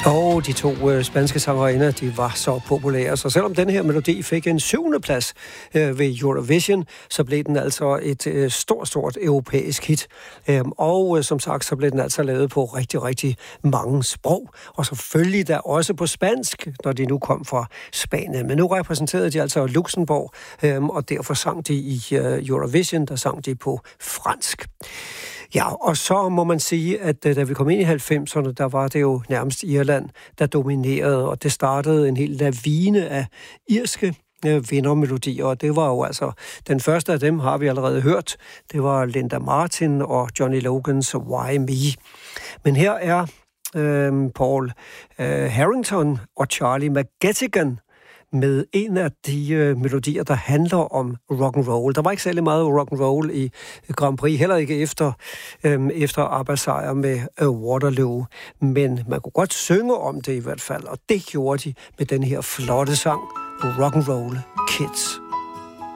Og de to spanske sangerinder, de var så populære. Så selvom den her melodi fik en 7. plads ved Eurovision, så blev den altså et stort europæisk hit. Og som sagt, så blev den altså lavet på rigtig mange sprog. Og selvfølgelig da også på spansk, når de nu kom fra Spanien. Men nu repræsenterede de altså Luxembourg, og derfor sang de i Eurovision, der sang de på fransk. Ja, og så må man sige, at da vi kom ind i 90'erne, der var det jo nærmest Irland, der dominerede, og det startede en hel lavine af irske vindermelodier, og det var jo altså, den første af dem har vi allerede hørt, det var Linda Martin og Johnny Logans Why Me. Men her er Paul Harrington og Charlie McGettigan med en af de melodier, der handler om rock and roll. Der var ikke særlig meget rock and roll i Grand Prix, heller ikke efter arbejdssejr med Waterloo, men man kunne godt synge om det i hvert fald, og det gjorde de med den her flotte sang, Rock and Roll Kids.